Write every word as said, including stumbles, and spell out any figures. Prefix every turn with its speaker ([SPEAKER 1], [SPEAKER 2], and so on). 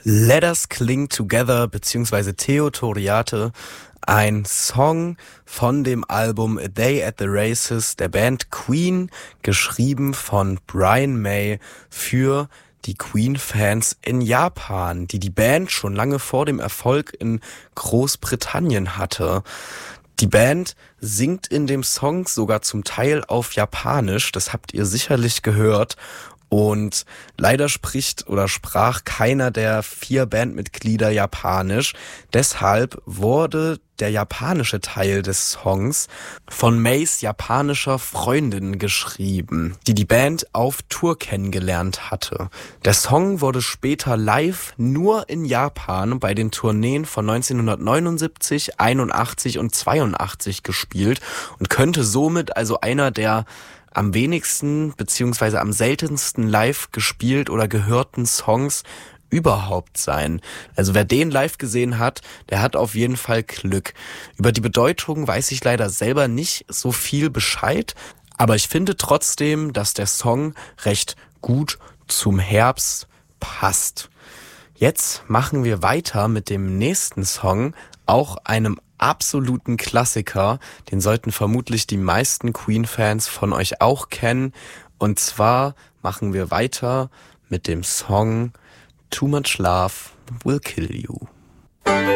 [SPEAKER 1] Let Us Cling Together bzw. Teo Toriate, ein Song von dem Album A Day at the Races der Band Queen, geschrieben von Brian May für die Queen-Fans in Japan, die die Band schon lange vor dem Erfolg in Großbritannien hatte. Die Band singt in dem Song sogar zum Teil auf Japanisch, das habt ihr sicherlich gehört. Und leider spricht oder sprach keiner der vier Bandmitglieder Japanisch. Deshalb wurde der japanische Teil des Songs von Mays japanischer Freundin geschrieben, die die Band auf Tour kennengelernt hatte. Der Song wurde später live nur in Japan bei den Tourneen von neunzehnhundertneunundsiebzig, einundachtzig und zweiundachtzig gespielt und könnte somit also einer der am wenigsten beziehungsweise am seltensten live gespielt oder gehörten Songs überhaupt sein. Also wer den live gesehen hat, der hat auf jeden Fall Glück. Über die Bedeutung weiß ich leider selber nicht so viel Bescheid, aber ich finde trotzdem, dass der Song recht gut zum Herbst passt. Jetzt machen wir weiter mit dem nächsten Song, auch einem absoluten Klassiker, den sollten vermutlich die meisten Queen-Fans von euch auch kennen. Und zwar machen wir weiter mit dem Song Too Much Love Will Kill You.